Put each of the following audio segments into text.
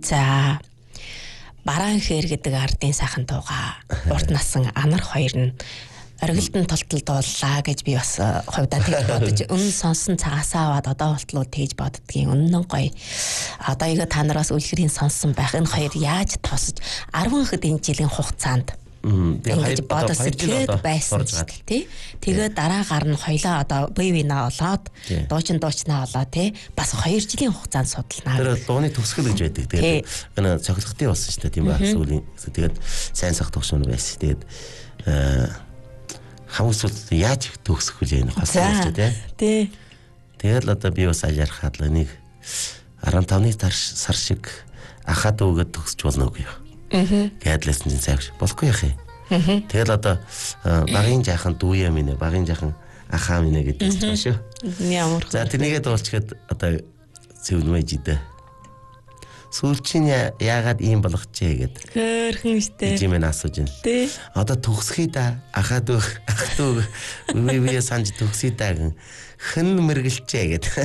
За бараан хээр гэдэг ардын сайхан дууга урт насан анар хоёр нь оргилдон толтолдууллаа гэж би бас хувьдаа тэгж бодож өмнө сонсон цагаасаа аваад одоо болтлоо тэгж боддгийн үнэн гоё. Одоо игээ та нараас үлгэрийн сонсон байх энэ хоёр яаж тосож 10 хэд жилийн хугацаанд ингэж бодож тэгээд байсан тий. Тэгээд дараа нь хоёлаа одоо бивина олоод дуучнаа олоо тий. Бас 2 жилийн хугацаанд судалнаа. Тэр дууны төгсгөл гэж байдаг. Тэгээд энэ цоглогтын болсон ч тийм байх сүүлийн. Тэгээд сайн сах төгсгөл байсан. Тэгээд хамсууд яаж төгсөх вэ энэ хасаж тий. Тэгээд л одоо би бас алярхаад л нэг 15-ны сар шиг ахад өгөөд төгсч болно уу гэх. Гэдлээсэн чинь цааш болохгүй яах юм. Тэгэл одоо багын жаахан дүүя минь багын жаахан ахаа минь гэдэг байна шүү. Ямар. За тэрнийгээ дуурчгээд одоо зөвнөж идэ. Сүүлчийн яагаад ийм болгочээ гэд. Хөөрхөн штэ. Жимэн асууж байна. Тий. Одоо төгсхий да ахад өг ахтуу үе санаж төгсхий да гэн хэн мэргэлчээ гэд.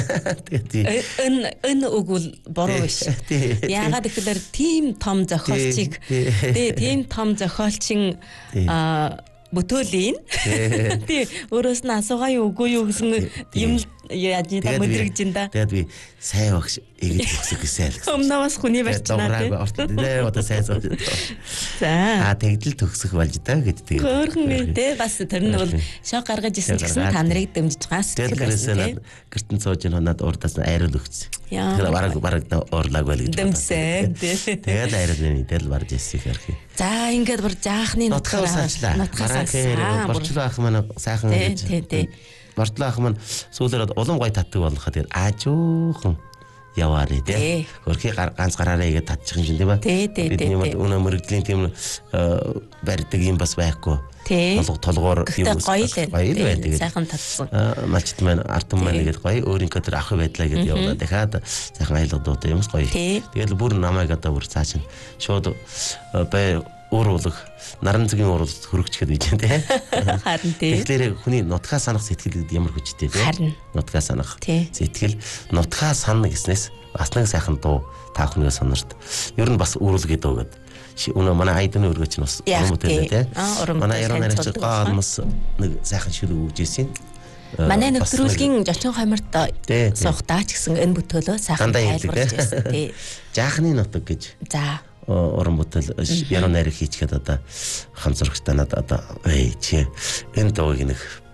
Энэ үг бол буруу биш. Яагаад гэхээр тийм том зохиолчийг тийм том зохиолчин бүтөөлийн тий өөрөөс нь асуугаа юу үгүй юу гэсэн юм яаж та мэдрэгж энэ. Тэгээд би сайн багш ингэж төгсөх гэсэн л. Өмнөөс хүний барьчнаа тий. Одоо сайн сууж. За. Тэгдэл төгсөх болж таа гэдэг. Хөөрхөн тий бас тэр нь бол шок гаргаж исэн ч гэсэн та нарыг дэмжиж гаас сэтгэл гэртэн сууж ин хоноод урдаас айрал өгч. Тэр бараг уурлаг байл гэж. Дэмсэн тий. Тэгээд айрал нэмэл барж ирсэн хэрэг. За ингээд бүр жаахны нутгаас борчлоо ах маань сайхан гэж. Бортлоо ах маань сүүлээр улам гой татдаг болгоход тэгээд аажуухан яваарэ тий. Хөрхий ганц гараараа игээд татчих юм тийм ба. Бидний өнөө мөрөгдлийн тийм барьдаг юм бас байхгүй. Толгоор юм гоё л байдаг. Сайхан татсан. Малчт маань артан маань игээд гоё өөрийнхөө тэр ах байдлаа игээд явуулаад дахиад сайхан айлгадуутай юмс гоё. Тэгээд бүр намайг одоо бүр цааш нь шууд бай уруулах наран цагийн уруулалт хөрөгчгээд байж тээ. Харин тий. Тэгэхээр хүний нутгаа санах сэтгэл гэдэг ямар хүчтэй тий. Харин нутгаа санах сэтгэл нутгаа санна гэснээс бас нэг сайхан дуу та бүхнийг сонирт. Ер нь бас уруулгээд өгöd. Өнөө манай айдны өргөч нь бас урамтай тий. Манай яруу найрагч гоолмос нэг сайхан шүлэг өгж ийсэн. Манай нэвтрүүлгийн жочин хоморт суухдаа ч гэсэн энэ бүтөөлөө сайхан тайлбарлаж байсан тий. Жаахны нутаг гэж. За уран бүтээл яруу найраг хийчихэд одоо хамзурагчтай надад одоо чи энэ дууг нэг